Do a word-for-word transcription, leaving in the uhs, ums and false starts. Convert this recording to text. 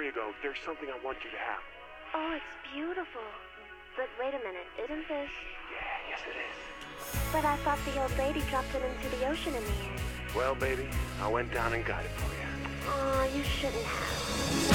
before you go, there's something I want you to have. Oh, it's beautiful. But wait a minute, isn't this... Yeah, yes it is. But I thought the old lady dropped it into the ocean in the end. Well, baby, I went down and got it for you. Aw, you shouldn't have.